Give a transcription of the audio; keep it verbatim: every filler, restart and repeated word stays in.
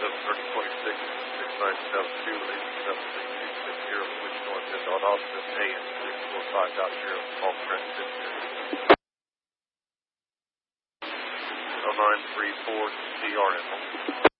seven thirty twenty-six, six nine seven two, eight seven three two six zero, switch north into Austin, A M six four five dot zero, call transmit zero. oh nine three four, C R M.